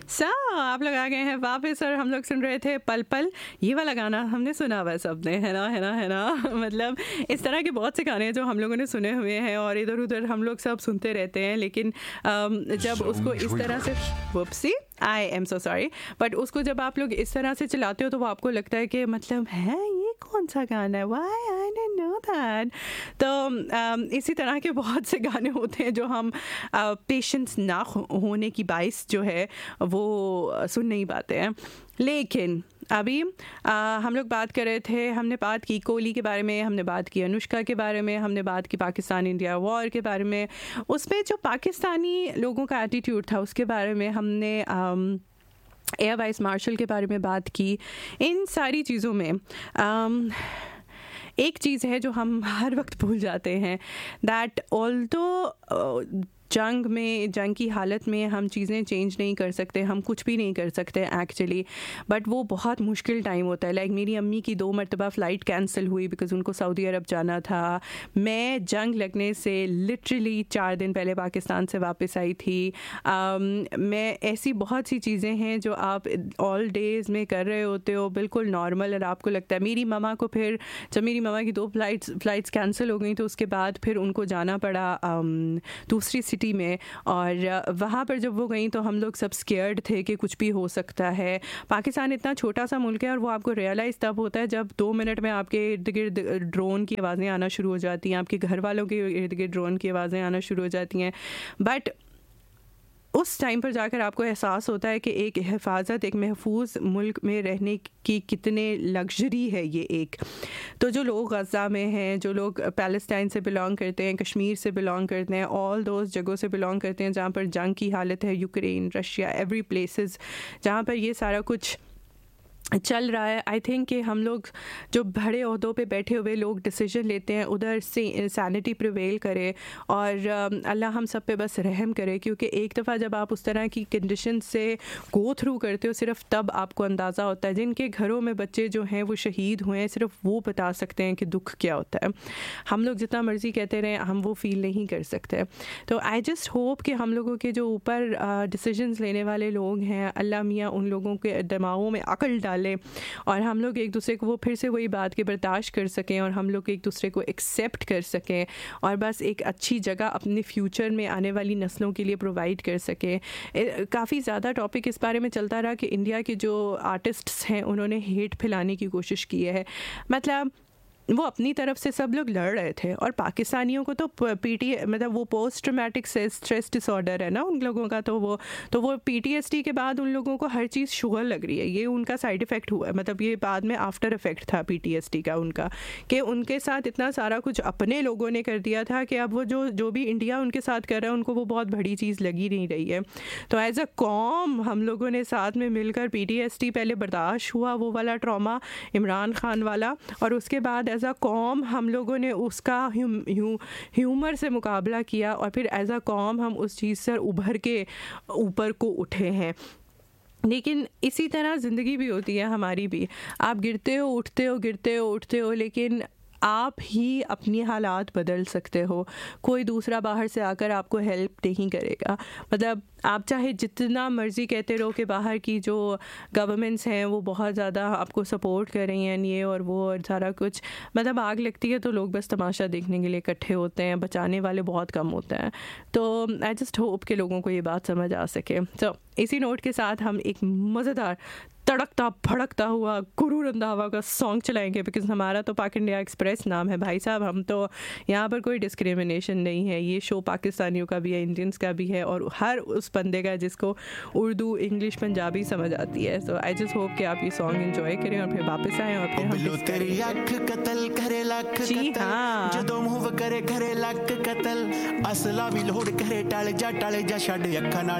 सो आप लोग आ गए हैं वापस और हम लोग सुन रहे थे पल पल। ये वाला गाना हमने सुना हुआ है सबने, है ना, है ना, है ना। मतलब इस तरह के बहुत से गाने हैं जो हम लोगों ने सुने हुए हैं और इधर उधर हम लोग सब सुनते रहते हैं, लेकिन जब उसको इस तरह से वुप्सी I am so sorry, but उसको जब आप लोग इस तरह से चलाते हो तो वो आपको लगता है कि मतलब है ये कौन सा गाना है, why I didn't know that. तो इसी तरह के बहुत से गाने होते हैं जो हम पेशेंस ना होने की बाइस जो है वो सुन नहीं पाते हैं। लेकिन अभी हम लोग बात कर रहे थे, हमने बात की कोहली के बारे में, हमने बात की अनुष्का के बारे में, हमने बात की पाकिस्तान इंडिया वॉर के बारे में। उसमें जो पाकिस्तानी लोगों का एटीट्यूड था उसके बारे में हमने एयर वाइस मार्शल के बारे में बात की। इन सारी चीज़ों में एक चीज़ है जो हम हर वक्त भूल जाते हैं, दैट ऑल्दो जंग की हालत में हम चीज़ें चेंज नहीं कर सकते, हम कुछ भी नहीं कर सकते एक्चुअली, बट वो बहुत मुश्किल टाइम होता है। लाइक मेरी अम्मी की 2 मरतबा फ़्लाइट कैंसिल हुई बिकॉज़ उनको सऊदी अरब जाना था। मैं जंग लगने से लिटरली 4 दिन पहले पाकिस्तान से वापस आई थी। मैं ऐसी बहुत सी चीज़ें हैं जो आप ऑल डेज़ में कर रहे होते हो बिल्कुल नॉर्मल, और आपको लगता है। मेरी ममा को फिर जब मेरी ममा की 2 फ़्लाइट्स कैंसिल हो गई तो उसके बाद फिर उनको जाना पड़ा दूसरी सिटी में, और वहाँ पर जब वो गई तो हम लोग सब स्केयर्ड थे कि कुछ भी हो सकता है। पाकिस्तान इतना छोटा सा मुल्क है और वो आपको रियलाइज़ तब होता है जब 2 मिनट में आपके इर्द गिर्द ड्रोन की आवाज़ें आना शुरू हो जाती हैं, आपके घर वालों के इर्द गिर्द ड्रोन की आवाज़ें आना शुरू हो जाती हैं। बट उस टाइम पर जाकर आपको एहसास होता है कि एक हिफाजत, एक महफूज मुल्क में रहने की कितने लग्जरी है ये एक। तो जो लोग गज़ा में हैं, जो लोग पैलेस्टाइन से बिलोंग करते हैं, कश्मीर से बिलोंग करते हैं, ऑल दोज जगहों से बिलोंग करते हैं जहाँ पर जंग की हालत है, यूक्रेन, रशिया, एवरी प्लेसेस जहाँ पर ये सारा कुछ चल रहा है। आई थिंक कि हम लोग जो बड़े ओहदों पे बैठे हुए लोग डिसीजन लेते हैं उधर से इंसानिटी प्रिवेल करे और अल्लाह हम सब पे बस रहम करे, क्योंकि एक दफ़ा जब आप उस तरह की कंडीशन से गो थ्रू करते हो सिर्फ तब आपको अंदाज़ा होता है। जिनके घरों में बच्चे जो हैं वो शहीद हुए हैं, सिर्फ वो बता सकते हैं कि दुख क्या होता है। हम लोग जितना मर्ज़ी कहते रहें हम वो फ़ील नहीं कर सकते। तो आई जस्ट होप कि हम लोगों के जो ऊपर डिसीजंस लेने वाले लोग हैं, अल्लाह मियाँ उन लोगों के दिमागों में अकल डाले और हम लोग एक दूसरे को वो फिर से वही बात के बर्दाश्त कर सकें और हम लोग एक दूसरे को एक्सेप्ट कर सकें और बस एक अच्छी जगह अपने फ्यूचर में आने वाली नस्लों के लिए प्रोवाइड कर सकें। काफ़ी ज़्यादा टॉपिक इस बारे में चलता रहा कि इंडिया के जो आर्टिस्ट्स हैं उन्होंने हेट फैलाने की कोशिश की है। मतलब वो अपनी तरफ से सब लोग लड़ रहे थे और पाकिस्तानियों को तो मतलब वो पोस्ट ट्रॉमेटिक स्ट्रेस डिसऑर्डर है ना उन लोगों का, तो वो PTSD के बाद उन लोगों को हर चीज़ शुगर लग रही है। ये उनका साइड इफ़ेक्ट हुआ है, मतलब ये बाद में आफ्टर इफ़ेक्ट था PTSD का उनका, कि उनके साथ इतना सारा कुछ अपने लोगों ने कर दिया था कि अब वो जो भी इंडिया उनके साथ कर रहा है उनको वो बहुत बड़ी चीज़ लगी नहीं रही है। तो एज अ कॉम हम लोगों ने साथ में मिलकर PTSD पहले बर्दाश्त हुआ, वो वाला ट्रॉमा इमरान खान वाला, और उसके बाद एज अ कॉम हम लोगों ने उसका ह्यूमर से मुकाबला किया और फिर एज अ कॉम हम उस चीज़ से उभर के ऊपर को उठे हैं। लेकिन इसी तरह ज़िंदगी भी होती है हमारी भी। आप गिरते हो उठते हो, गिरते हो उठते हो, लेकिन आप ही अपनी हालात बदल सकते हो। कोई दूसरा बाहर से आकर आपको हेल्प नहीं करेगा। मतलब आप चाहे जितना मर्ज़ी कहते रहो कि बाहर की जो गवर्नमेंट्स हैं वो बहुत ज़्यादा आपको सपोर्ट कर रही हैं, ये और वो और सारा कुछ, मतलब आग लगती है तो लोग बस तमाशा देखने के लिए इकट्ठे होते हैं, बचाने वाले बहुत कम होते हैं। तो आई जस्ट होप के लोगों को ये बात समझ आ सके। तो इसी नोट के साथ हम एक मज़ेदार तड़कता भड़कता हुआ गुरु रंधावा का सॉन्ग चलाएंगे, बिकॉज हमारा तो पाक इंडिया एक्सप्रेस नाम है भाई साहब। हम तो यहाँ पर कोई डिस्क्रिमिनेशन नहीं है, ये शो पाकिस्तानियों का भी है, इंडियंस का भी है, और हर उस बंदे का जिसको उर्दू, इंग्लिश, पंजाबी समझ आती है। सो आई जस्ट होप कि आप ये सॉन्ग एंजॉय करें और फिर वापस आएँ और फिर हम तेरी अख कतल करे लख जी कतल हाँ जदों मूव करे घरे लख कतल असला भी लोड करे टल जा छड़ अखां नाल